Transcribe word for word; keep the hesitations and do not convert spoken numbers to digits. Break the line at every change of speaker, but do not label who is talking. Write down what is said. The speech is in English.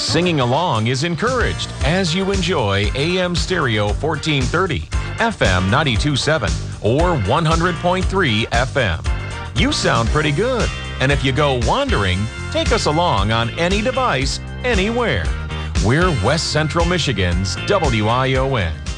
Singing along is encouraged as you enjoy A M Stereo fourteen thirty, F M ninety-two point seven, or one hundred point three F M. You sound pretty good, and if you go wandering, take us along on any device, anywhere. We're West Central Michigan's W I O N.